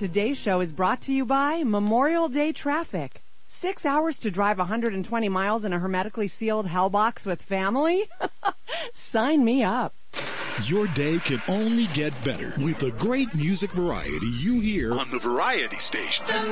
Today's show is brought to you by Memorial Day Traffic. 6 hours to drive 120 miles in a hermetically sealed hellbox with family? Sign me up. Your day can only get better with the great music variety you hear on the Variety Station.